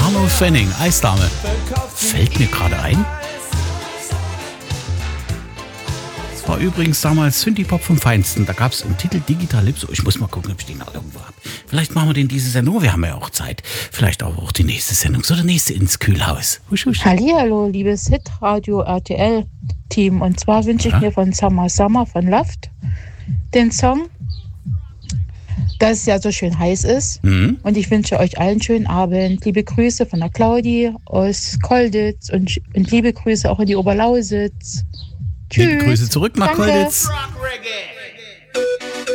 Arno Pfennig, Eisdame. Fällt mir gerade ein. Das war übrigens damals Synthie-Pop vom Feinsten. Da gab es einen Titel Digitalypso. Ich muss mal gucken, ob ich den noch irgendwo habe. Vielleicht machen wir den diese Sendung. Wir haben ja auch Zeit. Vielleicht auch die nächste Sendung. So, der nächste ins Kühlhaus. Husch, husch. Hallihallo, liebes Hitradio RTL-Team. Und zwar wünsche ich mir von Summer Summer von Loft den Song, dass es ja so schön heiß ist. Mhm. Und ich wünsche euch allen einen schönen Abend. Liebe Grüße von der Claudi aus Kolditz und liebe Grüße auch in die Oberlausitz. Tschüss. Liebe Grüße zurück nach Danke. Kolditz. Rock reggae.